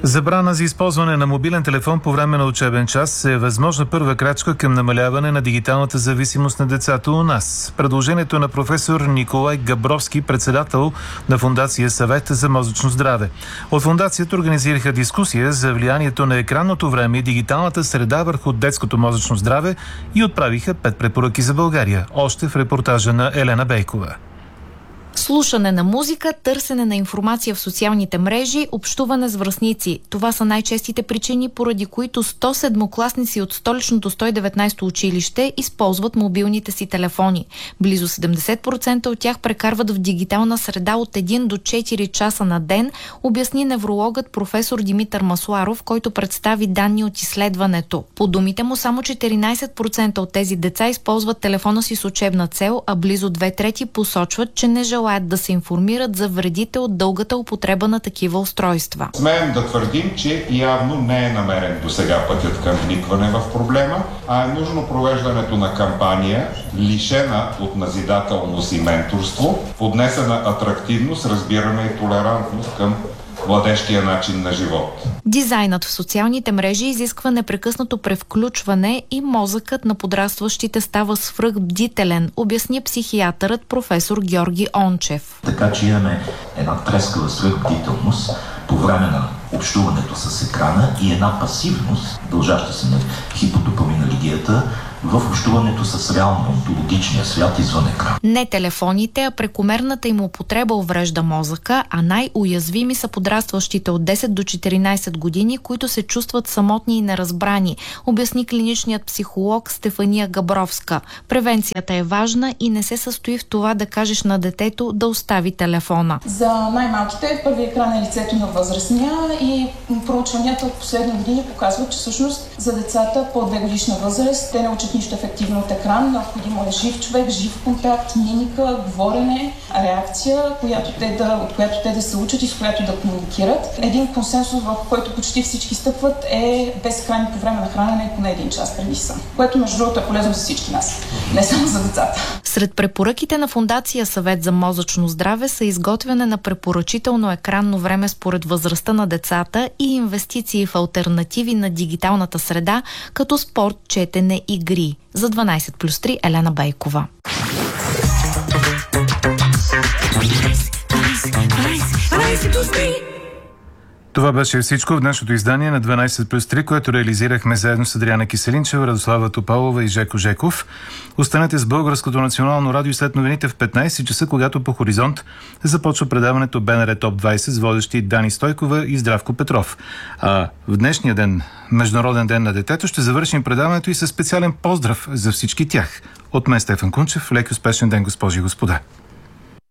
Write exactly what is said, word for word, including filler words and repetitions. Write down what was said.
Забрана за използване на мобилен телефон по време на учебен час е възможна първа крачка към намаляване на дигиталната зависимост на децата у нас. Предложението на професор Николай Габровски, председател на Фондация Съвет за мозъчно здраве. От фондацията организираха дискусия за влиянието на екранното време и дигиталната среда върху детското мозъчно здраве и отправиха пет препоръки за България. Още в репортажа на Елена Бейкова. Слушане на музика, търсене на информация в социалните мрежи, общуване с връстници. Това са най-честите причини, поради които сто седмокласници от столичното сто и деветнайсето училище използват мобилните си телефони. Близо седемдесет процента от тях прекарват в дигитална среда от един до четири часа на ден, обясни неврологът професор Димитър Масларов, който представи данни от изследването. По думите му, само четиринайсет процента от тези деца използват телефона си с учебна цел, а близо две трети посочват, че не желаят да се информират за вредите от дългата употреба на такива устройства. Смеем да твърдим, че явно не е намерен досега пътят към вникване в проблема, а е нужно провеждането на кампания, лишена от назидателност и менторство, поднесена атрактивност, разбиране и толерантност към младежкия начин на живот. Дизайнът в социалните мрежи изисква непрекъснато превключване и мозъкът на подрастващите става свръхбдителен, обясни психиатърът професор Георги Ончев. Така че имаме една трескава свръхбдителност по време на общуването с екрана и една пасивност, дължаща се на хиподопаминергията, в общуването с реално онтологичния свят извън екран. Не телефоните, а прекомерната им употреба уврежда мозъка, а най-уязвими са подрастващите от десет до четиринайсет години, които се чувстват самотни и неразбрани, обясни клиничният психолог Стефания Габровска. Превенцията е важна и не се състои в това да кажеш на детето да остави телефона. За най-малките първи екран е лицето на възрастния и проучванията от последни години показват, че всъщност за децата по две годишна възраст те не учат нищо ефективно от екран. Необходимо е жив човек, жив контакт, мимика, говорене, реакция, която те да, от която те да се учат и с която да комуникират. Един консенсус, в който почти всички стъпват, е без екрани по време на хранене поне един час преди сън, което между другото е полезно за всички нас, не само за децата. Сред препоръките на Фондация Съвет за мозъчно здраве са изготвяне на препоръчително екранно време според възрастта на децата и инвестиции в алтернативи на дигиталната среда, като спорт, четене, игри. За дванайсет плюс три Елена Бейкова. Това беше всичко в днешното издание на дванайсет плюс три, което реализирахме заедно с Адриана Киселинчева, Радослава Топалова и Жеко Жеков. Останете с Българското национално радио след новините в петнайсет часа, когато по Хоризонт започва предаването БНР Топ двайсет с водещи Дани Стойкова и Здравко Петров. А в днешния ден, Международен ден на детето, ще завършим предаването и със специален поздрав за всички тях. От мен Стефан Кунчев. Лек и успешен ден, госпожи и господа.